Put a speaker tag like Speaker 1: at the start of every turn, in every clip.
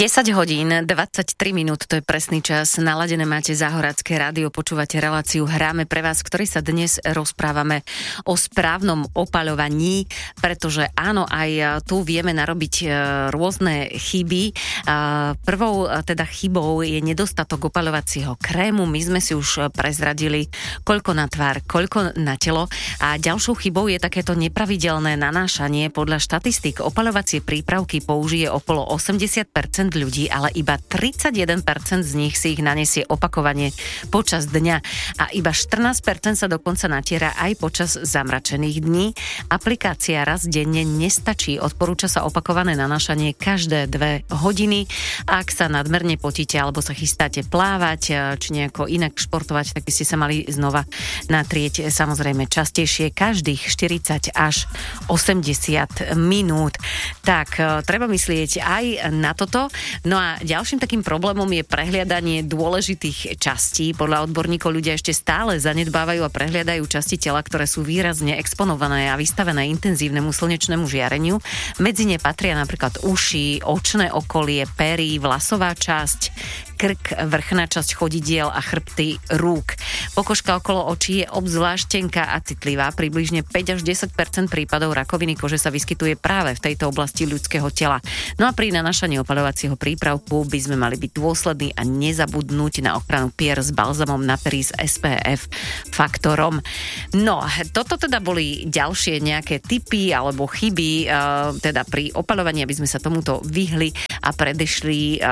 Speaker 1: 10 hodín, 23 minút, to je presný čas. Naladené máte Záhoracké rádio, počúvate reláciu Hráme pre vás, ktorý sa dnes rozprávame o správnom opaľovaní, pretože áno, aj tu vieme narobiť rôzne chyby. Prvou teda chybou je nedostatok opaľovacieho krému. My sme si už prezradili, koľko na tvár, koľko na telo. A ďalšou chybou je takéto nepravidelné nanášanie. Podľa štatistík opaľovacie prípravky použije okolo 80% ľudí, ale iba 31% z nich si ich nanesie opakovane počas dňa a iba 14% sa dokonca natiera aj počas zamračených dní. Aplikácia raz denne nestačí, odporúča sa opakované nanášanie každé 2 hodiny. Ak sa nadmerne potíte alebo sa chystáte plávať či nejako inak športovať, tak by ste sa mali znova natrieť samozrejme častejšie, každých 40 až 80 minút. Tak treba myslieť aj na toto. No a ďalším takým problémom je prehliadanie dôležitých častí. Podľa odborníkov ľudia ešte stále zanedbávajú a prehliadajú časti tela, ktoré sú výrazne exponované a vystavené intenzívnemu slnečnému žiareniu. Medzi ne patria napríklad uši, očné okolie, pery, vlasová časť, krk, vrchná časť chodidiel a chrbty rúk. Pokožka okolo očí je obzvlášť tenká a citlivá. Približne 5 až 10% prípadov rakoviny kože sa vyskytuje práve v tejto oblasti ľudského tela. No a pri nanášaní opaľovacieho prípravku by sme mali byť dôslední a nezabudnúť na ochranu pier s balzamom na pery s SPF faktorom. No, toto teda boli ďalšie nejaké tipy alebo chyby teda pri opaľovaní, aby sme sa tomuto vyhli a predešli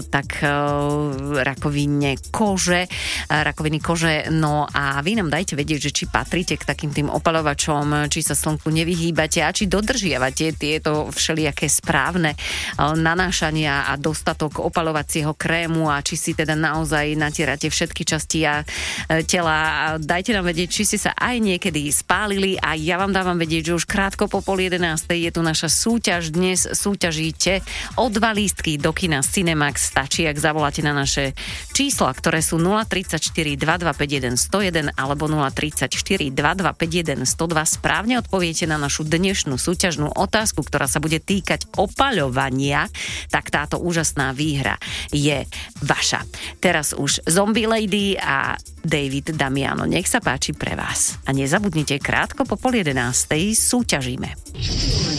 Speaker 1: rakoviny kože. No a vy nám dajte vedieť, že či patríte k takým tým opaľovačom, či sa slnku nevyhýbate a či dodržiavate tieto všelijaké správne nanášania a dostatok opaľovacieho krému a či si teda naozaj natierate všetky časti tela. Dajte nám vedieť, či ste sa aj niekedy spálili a ja vám dávam vedieť, že už krátko po 10:30 je tu naša súťaž. Dnes súťažíte o 2 lístky do kina Cinemax. Stačí, ak zavoláte na naše čísla, ktoré sú 034 2251 101 alebo 034 2251 102. Správne odpoviete na našu dnešnú súťažnú otázku, ktorá sa bude týkať opaľovania, tak táto úžasná výhra je vaša. Teraz už Zombie Lady a David Damiano. Nech sa páči pre vás. A nezabudnite, krátko po 10:30 súťažíme.